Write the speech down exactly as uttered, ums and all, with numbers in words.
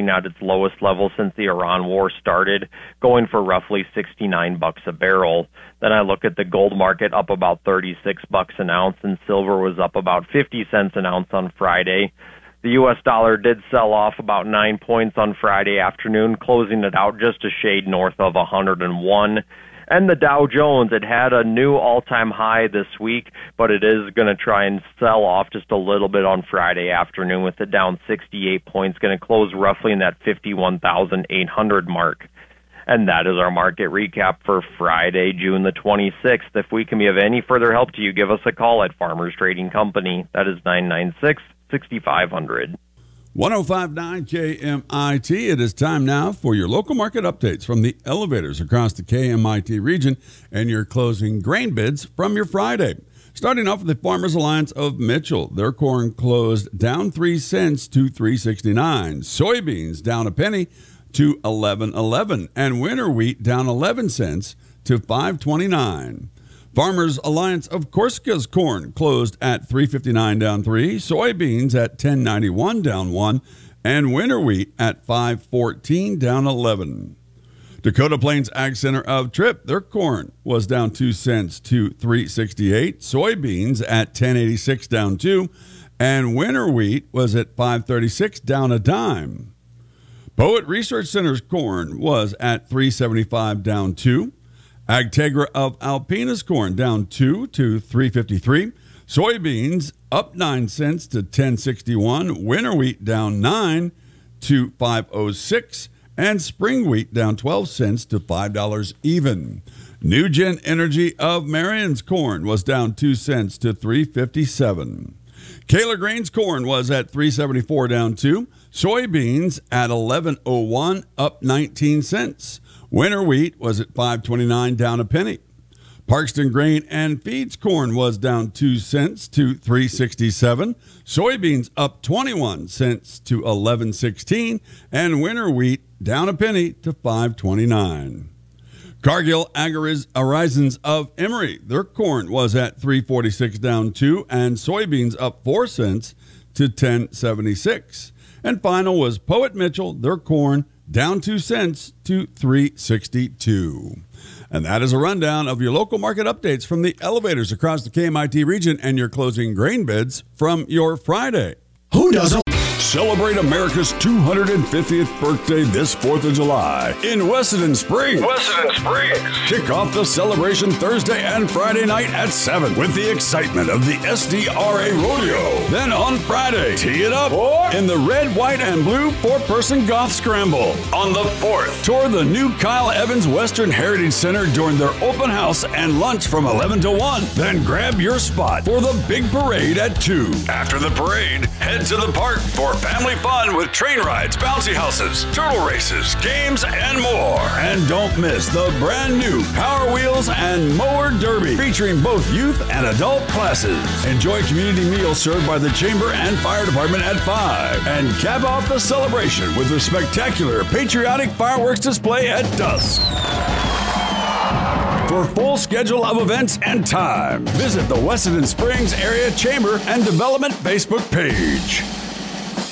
hovering at its lowest level since the Iran war started, going for roughly sixty-nine bucks a barrel. Then I look at the gold market, up about thirty-six bucks an ounce, and silver was up about fifty cents an ounce on Friday. The U S dollar did sell off about nine points on Friday afternoon, closing it out just a shade north of one hundred one. And the Dow Jones, it had a new all-time high this week, but it is going to try and sell off just a little bit on Friday afternoon, with it down sixty-eight points, going to close roughly in that fifty-one thousand eight hundred mark. And that is our market recap for Friday, June the twenty-sixth. If we can be of any further help to you, give us a call at Farmers Trading Company. That is nine nine six, six five zero zero. one oh five point nine K M I T. It is time now for your local market updates from the elevators across the K M I T region and your closing grain bids from your Friday. Starting off with the Farmers Alliance of Mitchell. Their corn closed down three cents to three sixty-nine. Soybeans down a penny to eleven eleven. And winter wheat down eleven cents to five twenty-nine. Farmers Alliance of Corsica's corn closed at three fifty-nine down three, soybeans at ten ninety-one down one, and winter wheat at five fourteen down eleven. Dakota Plains Ag Center of Tripp, their corn was down two cents to three sixty-eight, soybeans at ten eighty-six down two, and winter wheat was at five thirty-six down a dime. Poet Research Center's corn was at three seventy-five down two. Agtegra of Alpena's corn down two to three fifty-three. Soybeans up nine cents to ten sixty-one. Winter wheat down nine to five oh six. And spring wheat down twelve cents to five dollars even. Nugen Energy of Marion's corn was down two cents to three fifty-seven. Kaler Grains corn was at three seventy-four down two. Soybeans at eleven oh one up nineteen cents. Winter wheat was at five twenty-nine down a penny. Parkston Grain and Feeds corn was down two cents to three sixty-seven. Soybeans up twenty-one cents to eleven sixteen, and winter wheat down a penny to five twenty-nine. Cargill Horizons of Emory, their corn was at three forty-six down two, and soybeans up four cents to ten seventy-six. And final was Poet Mitchell, their corn down two cents to three sixty-two. And that is a rundown of your local market updates from the elevators across the K M I T region and your closing grain bids from your Friday. Who doesn't celebrate America's two hundred fiftieth birthday this fourth of July in Wessington Springs? Wessington Springs. Kick off the celebration Thursday and Friday night at seven with the excitement of the S D R A Rodeo. Then on Friday, tee it up Four. in the red, white, and blue four-person golf scramble. On the fourth, Tour the new Kyle Evans Western Heritage Center during their open house and lunch from eleven to one. Then grab your spot for the big parade at two. After the parade, head to the park for family fun with train rides, bouncy houses, turtle races, games, and more. And don't miss the brand new Power Wheels and Mower Derby featuring both youth and adult classes. Enjoy community meals served by the Chamber and Fire Department at five. And cap off the celebration with a spectacular patriotic fireworks display at dusk. For full schedule of events and time, visit the Wessington Springs Area Chamber and Development Facebook page.